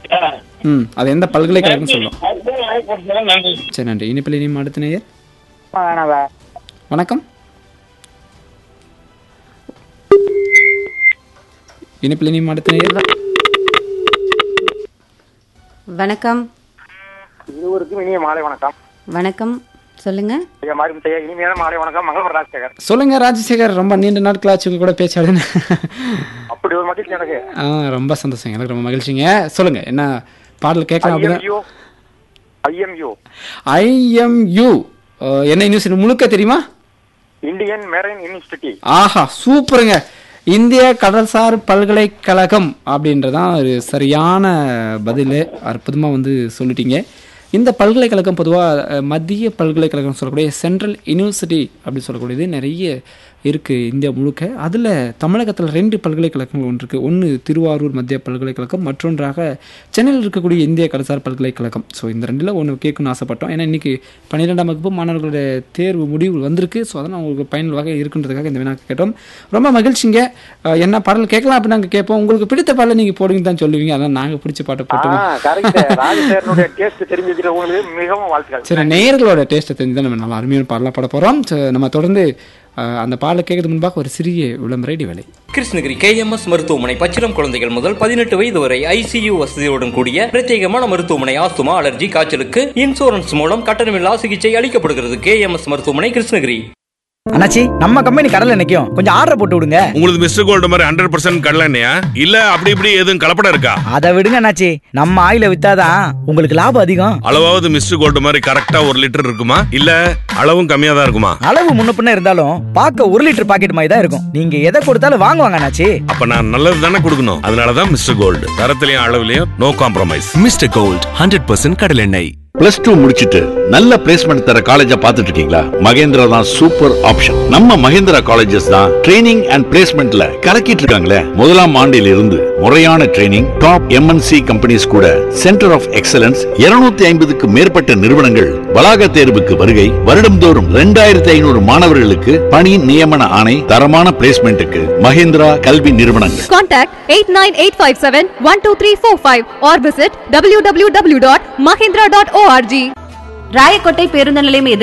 அது எந்த பல்கலைக்கழகம் சொல்லும்? நன்றி. சரி, நன்றி. இனிப்பில் இனியும் அடுத்த நேயர். வணக்கம். இனிப்பில் இனியும் அடுத்த நேயர். வணக்கம். இருவருக்கும் இனிய மாலை வணக்கம். வணக்கம், சொல்லுங்க. இனிமையான மாலை வணக்கம். மங்களபுரம் ராஜசேகர். சொல்லுங்க ராஜசேகர், ரொம்ப நீண்ட நாட்களாச்சு உங்க கூட பேச்சாடுன்னு. அப்படி ஒரு மகிழ்ச்சி எனக்கு. ரொம்ப சந்தோஷம், எனக்கு ரொம்ப மகிழ்ச்சிங்க. சொல்லுங்க, என்ன பாடல் கேட்கலாம்? IMU என்ன நியூஸ் முழுக்க தெரியுமா? Indian marine institute. ஆஹா, சூப்பருங்க. இந்திய கடல்சார் பல்கலைக்கழகம் அப்படின்றதான் ஒரு சரியான பதில். அற்புதமாக சொல்லிட்டீங்க. இந்த பல்கலைக்கழகம் பொதுவாக மத்திய பல்கலைக்கழகம் சொல்லக்கூடிய சென்ட்ரல் யூனிவர்சிட்டி அப்படின்னு சொல்லக்கூடியது நிறைய இருக்குது இந்தியா முழுக்க. அதில் தமிழகத்தில் 2 பல்கலைக்கழகங்கள் ஒன்று இருக்குது. ஒன்று திருவாரூர் மத்திய பல்கலைக்கழகம், மற்றொன்றாக சென்னையில் இருக்கக்கூடிய இந்திய கடல்சார் பல்கலைக்கழகம். ஸோ இந்த 2ல் ஒன்று கேட்கணும்னு ஆசைப்பட்டோம். ஏன்னா இன்றைக்கி 12ஆம் வகுப்பு மாணவர்களுடைய தேர்வு முடிவு வந்திருக்கு. ஸோ அதனால் அவங்களுக்கு பயனுள்ளதாக இருக்குன்றதுக்காக இந்த வினாக்கு கேட்டோம். ரொம்ப மகிழ்ச்சிங்க. என்ன பாடல் கேட்கலாம் அப்படின்னு நாங்கள் கேட்போம். உங்களுக்கு பிடித்த பாடலை நீங்கள் போடுங்க தான் சொல்லுவீங்க. அதான் நாங்கள் பிடிச்ச பாட்டை போட்டோம். சரி, நேயர்களோட டேஸ்ட்டை தெரிஞ்சு தான் நம்ம நல்லா அருமையான பாடலாம் பாட போகிறோம். நம்ம தொடர்ந்து அந்த பாடலை கேட்கறது முன்பாக ஒரு சிறிய விளம்பர இடைவேளை. கிருஷ்ணகிரி KMS மருத்துவமனை பச்சிளம் குழந்தைகள் முதல் 18 வயது வரை ICU வசதியுடன் கூடிய பிரத்யேகமான மருத்துவமனை. ஆஸ்துமா, அலர்ஜி, காய்ச்சலுக்கு இன்சூரன்ஸ் மூலம் கட்டணமில்லா சிகிச்சை அளிக்கப்படுகிறது. KMS மருத்துவமனை, கிருஷ்ணகிரி. அண்ணாச்சி, நம்ம கம்பெனி கடல்ல நிக்கும், கொஞ்சம் ஆர்டர் போட்டு விடுங்க. உங்களுக்கு மிஸ்டர் கோல்டு மாதிரி 100% கடலெண்ணெயா இல்ல அப்படி இப்படி எதுவும் கலப்படம் இருக்கா? அதை விடுங்க அண்ணாச்சி, நம்ம ஆயில வித்தாதான் உங்களுக்கு லாபம் அதிகம். அளவாவது மிஸ்டர் கோல்டு மாதிரி கரெக்டா 1 லிட்டர் இருக்குமா இல்ல அளவும் கம்மியா தான் இருக்குமா? அளவு முன்ன பின்ன இருந்தாலும் பார்க்க 1 லிட்டர் பாக்கெட் மாதிரி தான் இருக்கும். நீங்க எதை கொடுத்தாலும் வாங்குவாங்க அண்ணாச்சி. அப்ப நான் நல்லது தானே கொடுக்கணும். அதனாலதான் mister gold, தரத்திலையும் அளவுலயும் no compromise. Mister gold 100% கடலெண்ணெய். +2 முடிச்சிட்டு நல்ல பிளேஸ்மெண்ட் தர காலேஜா பார்த்துட்டு இருக்கீங்களா? மகேந்திரா தான் சூப்பர் ஆப்ஷன். நம்ம மகேந்திரா காலேஜஸ் தான் ட்ரைனிங் அண்ட் பிளேஸ்மெண்ட்ல கலக்கிட்டு இருக்காங்களே. முதலாம் ஆண்டில் இருந்து முறையான ட்ரைனிங், டாப் MNC கம்பெனிஸ் கூட சென்டர் ஆஃப் எக்ஸலன்ஸ் 250க்கு மேற்பட்ட நிறுவனங்கள் வளாக தேர்வுக்கு வருகை. வருடம்தோறும் 2500 மாணவர்களுக்கு பணி நியமன ஆணை. தரமான பிளேஸ்மெண்ட்டுக்கு மகேந்திரா கல்வி நிறுவனங்கள். Contact 8985712345 or visit www.mahindra.org. Rayakottai பேருந்து நிலையம்